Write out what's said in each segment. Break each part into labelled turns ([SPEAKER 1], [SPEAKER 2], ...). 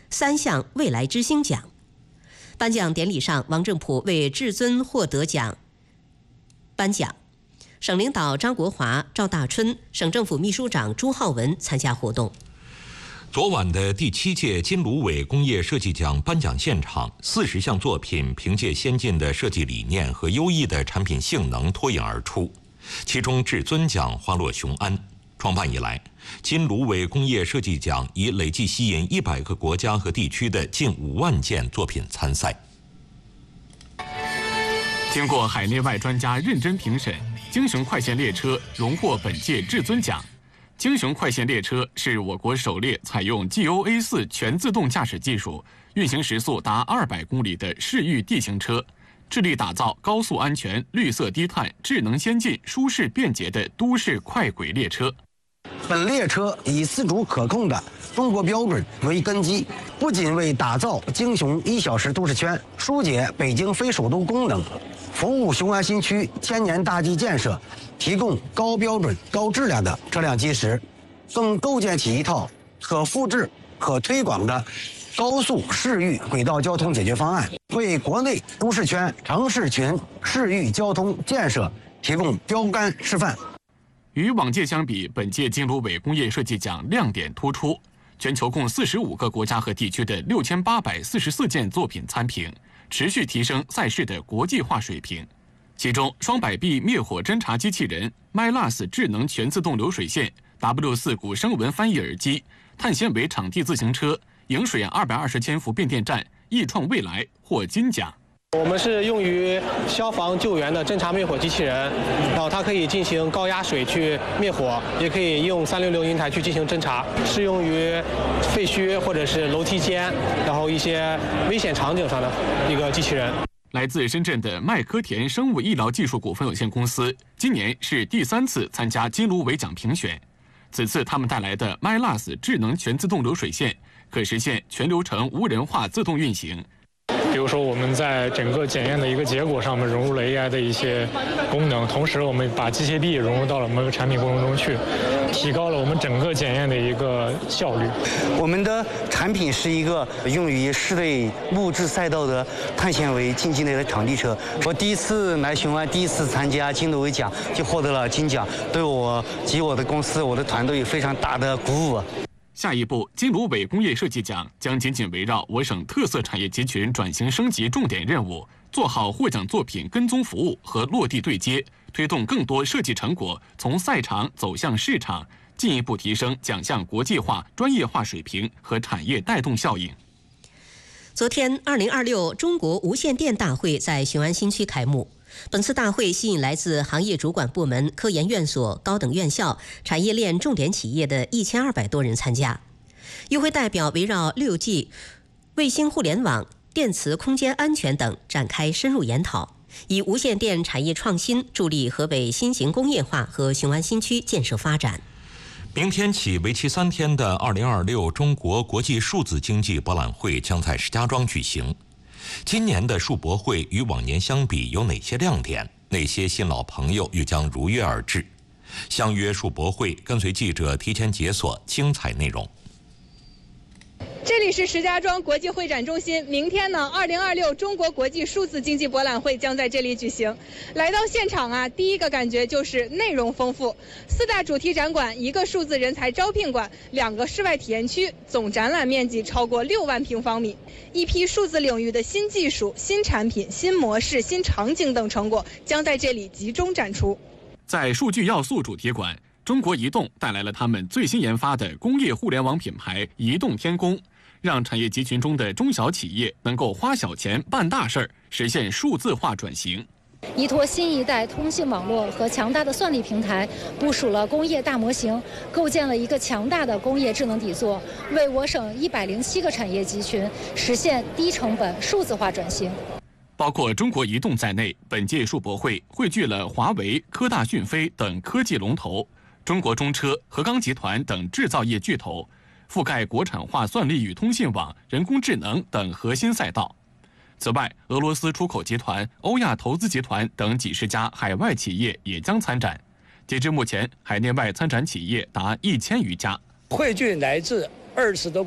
[SPEAKER 1] 3项未来之星奖。颁奖典礼上，王正普为至尊获得奖颁奖，省领导张国华、赵大春、省政府秘书长朱浩文参加活动。
[SPEAKER 2] 昨晚的第7届金芦苇工业设计奖颁奖现场，40项作品凭借先进的设计理念和优异的产品性能脱颖而出，其中至尊奖花落雄安。创办以来，金芦苇工业设计奖已累计吸引100个国家和地区的近5万件作品参赛。
[SPEAKER 3] 经过海内外专家认真评审，京雄快线列车荣获本届至尊奖。京雄快线列车是我国首列采用 GOA4 全自动驾驶技术、运行时速达200公里的市域 D 型车，致力打造高速安全、绿色低碳、智能先进、舒适便捷的都市快轨列车。
[SPEAKER 4] 本列车以自主可控的中国标准为根基，不仅为打造京雄1小时都市圈、疏解北京非首都功能，服务雄安新区千年大计建设提供高标准、高质量的车辆基石，更构建起一套可复制、可推广的高速市域轨道交通解决方案，为国内都市圈、城市群市域交通建设提供标杆示范。
[SPEAKER 3] 与往届相比，本届金芦苇工业设计奖亮点突出，全球共45个国家和地区的6844件作品参评，持续提升赛事的国际化水平。其中，双摆臂灭火侦察机器人、MyLAS 智能全自动流水线、W4 古声纹翻译耳机、碳纤维场地自行车、迎水220千伏变电站、易创未来获金奖。
[SPEAKER 5] 我们是用于消防救援的侦察灭火机器人，然后它可以进行高压水去灭火，也可以用360云台去进行侦察，适用于废墟或者是楼梯间，然后一些危险场景上的一个机器人。
[SPEAKER 3] 来自深圳的麦科田生物医疗技术股份有限公司，今年是第3次参加金芦苇奖评选。此次他们带来的 MyLAS 智能全自动流水线，可实现全流程无人化自动运行。
[SPEAKER 6] 比如说，我们在整个检验的一个结果上面融入了 AI 的一些功能，同时我们把机械臂融入到了我们的产品过程中去，提高了我们整个检验的一个效率。
[SPEAKER 7] 我们的产品是一个用于室内木质赛道的碳纤维竞技类的场地车。我第一次来雄安，第一次参加金芦苇奖就获得了金奖，对我及我的公司、我的团队有非常大的鼓舞。
[SPEAKER 3] 下一步，金芦苇工业设计奖将紧紧围绕我省特色产业集群转型升级重点任务，做好获奖作品跟踪服务和落地对接，推动更多设计成果从赛场走向市场，进一步提升奖项国际化、专业化水平和产业带动效应。
[SPEAKER 1] 昨天，2026中国无线电大会在雄安新区开幕。本次大会吸引来自行业主管部门、科研院所、高等院校、产业链重点企业的1200多人参加。与会代表围绕6G、卫星互联网、电磁空间安全等展开深入研讨，以无线电产业创新助力河北新型工业化和雄安新区建设发展。
[SPEAKER 2] 明天起为期3天的2026中国国际数字经济博览会将在石家庄举行。今年的数博会与往年相比有哪些亮点？哪些新老朋友又将如约而至？相约数博会，跟随记者提前解锁精彩内容。
[SPEAKER 8] 这里是石家庄国际会展中心，明天呢，2026中国国际数字经济博览会将在这里举行。来到现场啊，第一个感觉就是内容丰富，4大主题展馆，1个数字人才招聘馆，2个室外体验区，总展览面积超过6万平方米。一批数字领域的新技术、新产品、新模式、新场景等成果将在这里集中展出。
[SPEAKER 3] 在数据要素主题馆，中国移动带来了他们最新研发的工业互联网品牌移动天工，让产业集群中的中小企业能够花小钱办大事儿，实现数字化转型。
[SPEAKER 9] 依托新一代通信网络和强大的算力平台，部署了工业大模型，构建了一个强大的工业智能底座，为我省107个产业集群实现低成本数字化转型。
[SPEAKER 3] 包括中国移动在内，本届数博会汇聚了华为、科大讯飞等科技龙头，中国中车、河钢集团等制造业巨头，覆盖国产化算力与通信网、人工智能等核心赛道。此外，俄罗斯出口集团、欧亚投资集团等几十家海外企业也将参展。截至目前，海内外参展企业达1000余家，
[SPEAKER 10] 汇聚来自20多个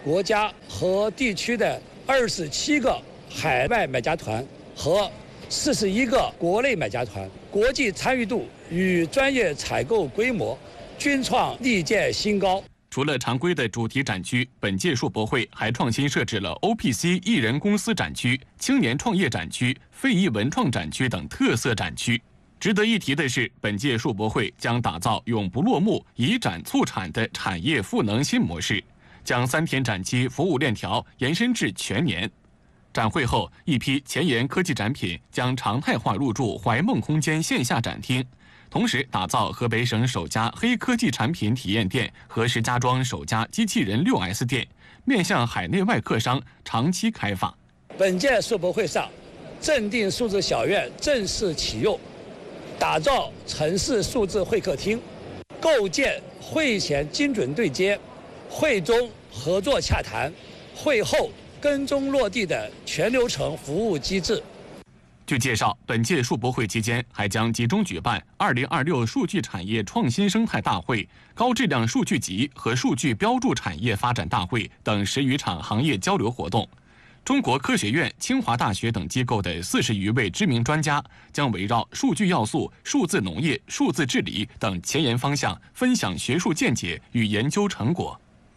[SPEAKER 10] 国家和地区的27个海外买家团和41个国内买家团，国际参与度与专业采购规模均创历届新高。
[SPEAKER 3] 除了常规的主题展区，本届数博会还创新设置了 OPC 艺人公司展区、青年创业展区、非遗文创展区等特色展区。值得一提的是，本届数博会将打造永不落幕、以展促产的产业赋能新模式，将3天展期服务链条延伸至全年。展会后，一批前沿科技展品将常态化入驻怀梦空间线下展厅，同时打造河北省首家黑科技产品体验店和石家庄首家机器人 6S 店，面向海内外客商长期开放。
[SPEAKER 10] 本届数博会上，正定数字小院正式启用，打造城市数字会客厅，构建会前精准对接、会中合作洽谈、会后跟踪落地的全流程服务机制。
[SPEAKER 3] 据介绍，本届数博会期间还将集中举办2026数据产业创新生态大会、高质量数据集和数据标注产业发展大会等10余场行业交流活动。中国科学院、清华大学等机构的40余位知名专家将围绕数据要素、数字农业、数字治理等前沿方向分享学术见解与研究成果。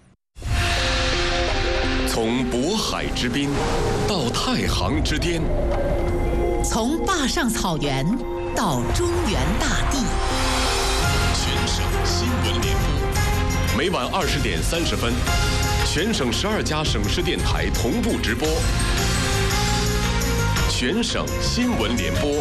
[SPEAKER 11] 从渤海之滨到太行之巅，
[SPEAKER 12] 从坝上草原到中原大地，
[SPEAKER 11] 全省新闻联播，每晚20点30分，全省12家省市电台同步直播。全省新闻联播。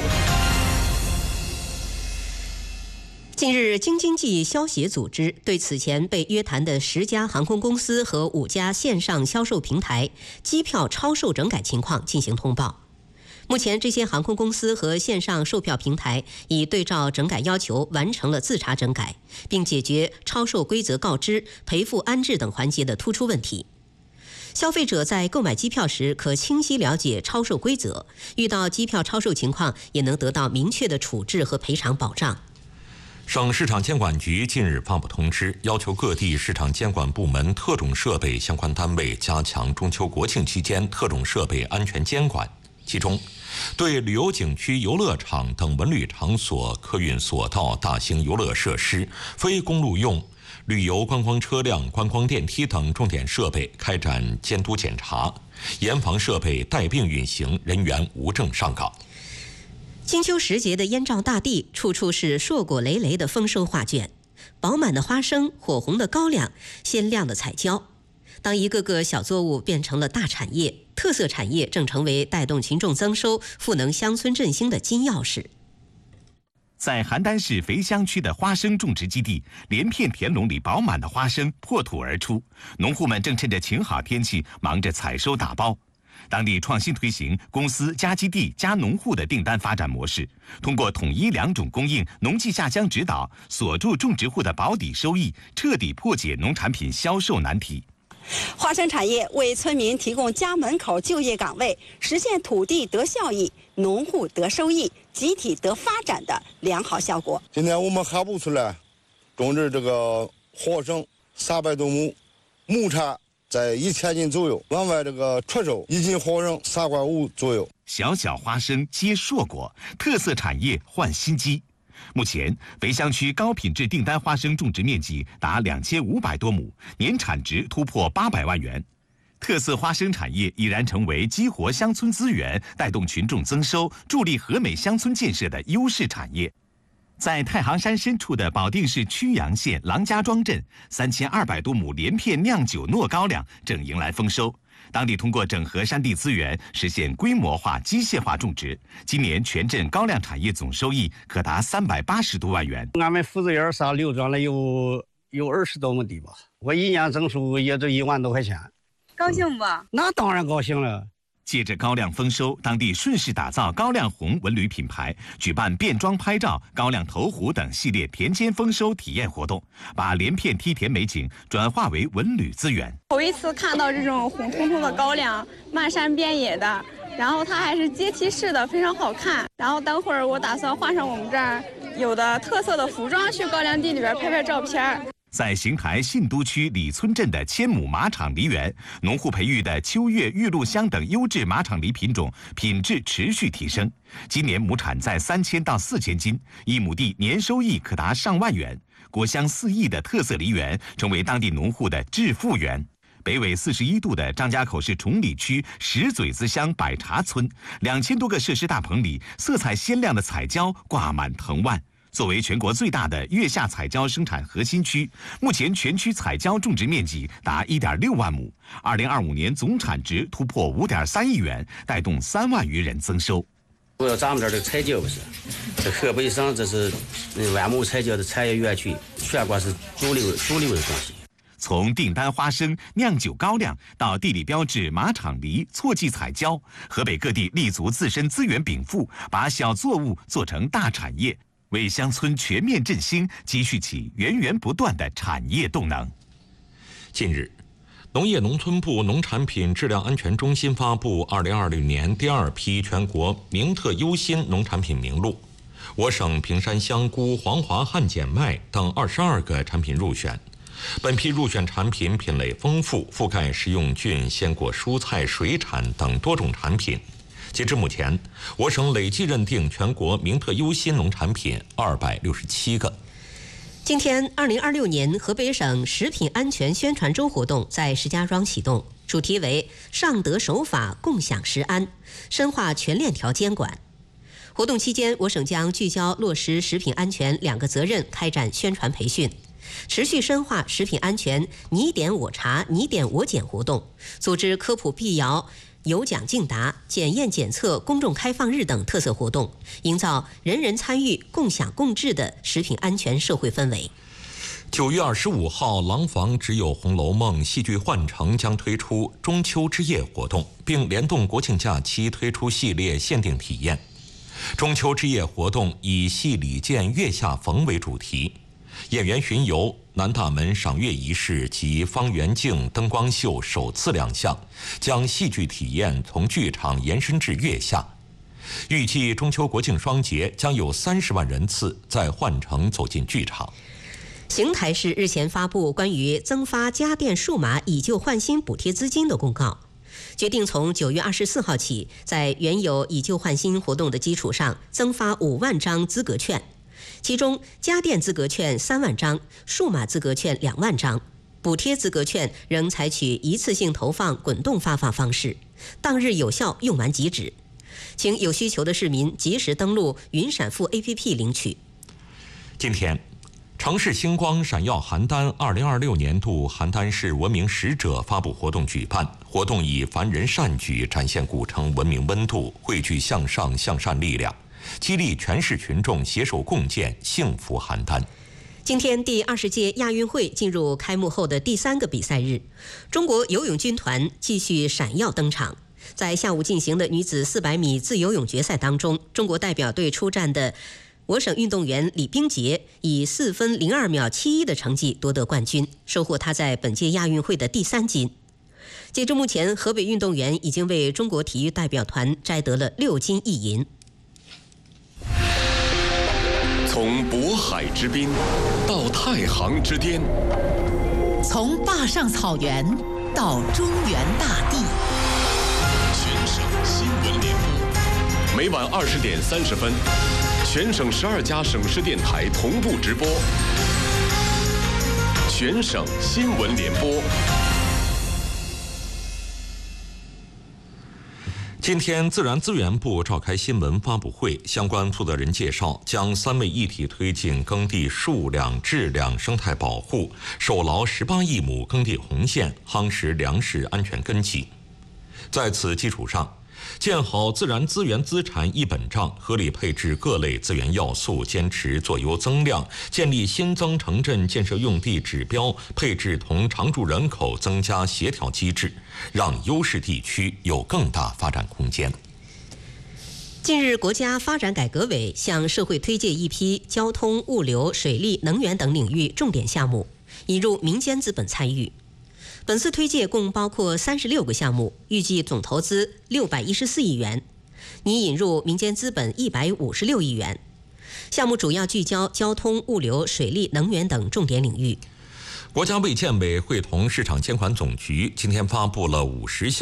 [SPEAKER 1] 近日，京津冀消协组织对此前被约谈的10家航空公司和5家线上销售平台机票超售整改情况进行通报。目前，这些航空公司和线上售票平台已对照整改要求完成了自查整改，并解决超售规则告知、赔付安置等环节的突出问题。消费者在购买机票时可清晰了解超售规则，遇到机票超售情况也能得到明确的处置和赔偿保障。
[SPEAKER 2] 省市场监管局近日发布通知，要求各地市场监管部门特种设备相关单位加强中秋国庆期间特种设备安全监管。其中，对旅游景区、游乐场等文旅场所、客运索道、大型游乐设施、非公路用旅游观光车辆、观光电梯等重点设备开展监督检查，严防设备带病运行，人员无证上岗。
[SPEAKER 1] 金秋时节的燕赵大地，处处是硕果累累的丰收画卷，饱满的花生，火红的高粱，鲜亮的彩椒。当一个个小作物变成了大产业，特色产业正成为带动群众增收、赋能乡村振兴的金钥匙。
[SPEAKER 13] 在邯郸市肥乡区的花生种植基地，连片田垄里饱满的花生破土而出，农户们正趁着晴好天气忙着采收打包。当地创新推行公司加基地加农户的订单发展模式，通过统一2种供应、农技下乡指导，锁住种植户的保底收益，彻底破解农产品销售难题。
[SPEAKER 14] 花生产业为村民提供家门口就业岗位，实现土地得效益、农户得收益、集体得发展的良好效果。
[SPEAKER 15] 今天我们哈部村来种植这个花生300多亩，亩产在1000斤左右，往外这个出售1斤花生3块5左右。
[SPEAKER 13] 小小花生结硕果，特色产业换新机。目前，肥乡区高品质订单花生种植面积达2500多亩，年产值突破800万元。特色花生产业已然成为激活乡村资源、带动群众增收、助力和美乡村建设的优势产业。在太行山深处的保定市曲阳县郎家庄镇，3200多亩连片酿酒糯高粱正迎来丰收。当地通过整合山地资源，实现规模化、机械化种植。今年全镇高粱产业总收益可达380多万元。
[SPEAKER 16] 俺们负责园上流转了有20多亩地吧，我一年增收也就1万多块钱。
[SPEAKER 14] 高兴不？
[SPEAKER 16] 那当然高兴了。
[SPEAKER 13] 借着高粱丰收，当地顺势打造高粱红文旅品牌，举办变装拍照、高粱投壶等系列田间丰收体验活动，把连片梯田美景转化为文旅资源。
[SPEAKER 17] 头一次看到这种红彤彤的高粱，漫山遍野的，然后它还是阶梯式的，非常好看。然后等会儿我打算换上我们这儿有的特色的服装，去高粱地里边拍拍照片。
[SPEAKER 13] 在邢台信都区李村镇的千亩马场梨园，农户培育的秋月、玉露香等优质马场梨品种品质持续提升，今年亩产在3000到4000斤，1亩地年收益可达上万元。果香四溢的特色梨园成为当地农户的致富园。北纬41度的张家口市崇礼区石嘴子乡百茶村，2000多个设施大棚里，色彩鲜亮的彩椒挂满藤蔓。作为全国最大的月下彩椒生产核心区，目前全区彩椒种植面积达1.6万亩，2025年总产值突破5.3亿元，带动3万余人增收。
[SPEAKER 18] 主要咱们这儿的彩椒是，在河北省这是万亩彩椒的产业园区，全国是主流的东西。
[SPEAKER 13] 从订单花生、酿酒高粱到地理标志马场梨、错季彩椒，河北各地立足自身资源禀赋，把小作物做成大产业，为乡村全面振兴积蓄起源源不断的产业动能。
[SPEAKER 2] 近日，农业农村部农产品质量安全中心发布2026年第2批全国名特优新农产品名录，我省平山香菇、黄华汉碱麦等22个产品入选。本批入选产品品类丰富，覆盖食用菌、鲜果、蔬菜、水产等多种产品。截至目前，我省累计认定全国名特优新农产品267个。
[SPEAKER 1] 今天，2026年河北省食品安全宣传周活动在石家庄启动，主题为“上德守法，共享食安”，深化全链条监管。活动期间，我省将聚焦落实食品安全2个责任，开展宣传培训，持续深化食品安全你点我查、你点我检活动，组织科普辟谣、有奖竞答、检验检测、公众开放日等特色活动，营造人人参与、共享共治的食品安全社会氛围。
[SPEAKER 2] 9月25号，廊坊只有《红楼梦》戏剧幻城将推出中秋之夜活动，并联动国庆假期推出系列限定体验。中秋之夜活动以戏里见月下逢为主题，演员巡游、南大门赏月仪式及方圆镜灯光秀首次亮相，将戏剧体验从剧场延伸至月下。预计中秋国庆双节将有30万人次在幻城走进剧场。
[SPEAKER 1] 邢台市日前发布关于增发家电数码以旧换新补贴资金的公告，决定从9月24号起，在原有以旧换新活动的基础上，增发5万张资格券，其中家电资格券3万张，数码资格券2万张。补贴资格券仍采取一次性投放滚动发放方式，当日有效，用完即止。请有需求的市民及时登录云闪付 APP 领取。
[SPEAKER 2] 今天，城市星光闪耀邯郸2026年度邯郸市文明使者发布活动举办，活动以凡人善举展现古城文明温度，汇聚向上向善力量，激励全市群众携手共建幸福邯郸。
[SPEAKER 1] 今天第20届亚运会进入开幕后的第3个比赛日，中国游泳军团继续闪耀登场。在下午进行的女子400米自由泳决赛当中，中国代表队出战的我省运动员李冰洁以4分02秒71的成绩夺得冠军，收获她在本届亚运会的第3金。截至目前，河北运动员已经为中国体育代表团摘得了6金1银。
[SPEAKER 11] 从渤海之滨到太行之巅，
[SPEAKER 12] 从坝上草原到中原大地，
[SPEAKER 11] 全省新闻联播，每晚20点30分，全省12家省市电台同步直播。全省新闻联播。
[SPEAKER 2] 今天，自然资源部召开新闻发布会，相关负责人介绍，将3位一体推进耕地数量、质量、生态保护，守牢18亿亩耕地红线，夯实粮食安全根基。在此基础上，建好自然资源资产一本账，合理配置各类资源要素，坚持做优增量，建立新增城镇建设用地指标配置同常住人口增加协调机制，让优势地区有更大发展空间。
[SPEAKER 1] 近日，国家发展改革委向社会推介一批交通、物流、水利、能源等领域重点项目，引入民间资本参与。本次推介共包括36个项目，预计总投资614亿元，拟引入民间资本156亿元。项目主要聚焦交通、物流、水利、能源等重点领域。
[SPEAKER 2] 国家卫健委会同市场监管总局今天发布了50项